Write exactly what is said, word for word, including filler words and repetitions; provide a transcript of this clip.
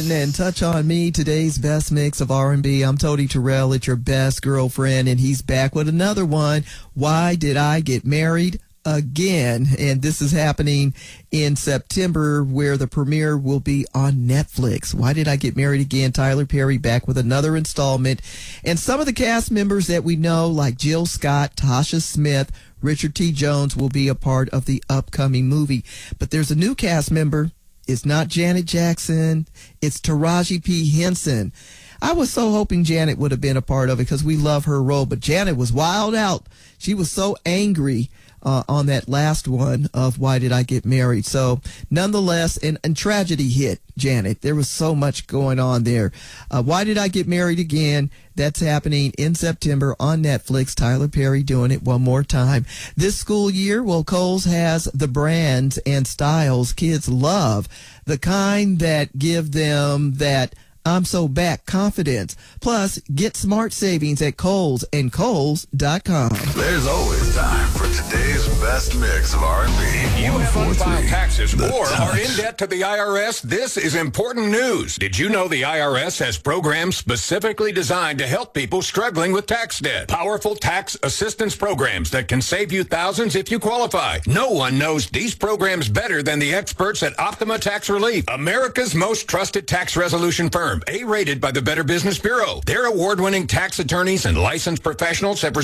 Martin and Touch on Me, today's best mix of R and B. I'm Tony Terrell, it's your best girlfriend, and he's back with another one. Why Did I Get Married Again? And this is happening in September, where the premiere will be on Netflix. Why Did I Get Married Again? Tyler Perry back with another installment. And some of the cast members that we know, like Jill Scott, Tasha Smith, Richard T. Jones, will be a part of the upcoming movie. But there's a new cast member. It's not Janet Jackson. It's Taraji P. Henson. I was so hoping Janet would have been a part of it because we love her role. But Janet was wild out. She was so angry uh, on that last one of Why Did I Get Married? So nonetheless, and, and tragedy hit Janet. There was so much going on there. Uh, Why Did I Get Married Again? That's happening in September on Netflix. Tyler Perry doing it one more time. This school year, well, Kohl's has the brands and styles kids love, the kind that give them that I'm so back confidence. Plus, get smart savings at Kohl's and Kohl's dot com. There's always time for today's best mix of R and B. You have unfiled taxes or are in debt to the I R S? This is important news. Did you know the I R S has programs specifically designed to help people struggling with tax debt? Powerful tax assistance programs that can save you thousands if you qualify. No one knows these programs better than the experts at Optima Tax Relief, America's most trusted tax resolution firm, A-rated by the Better Business Bureau. Their award-winning tax attorneys and licensed professionals have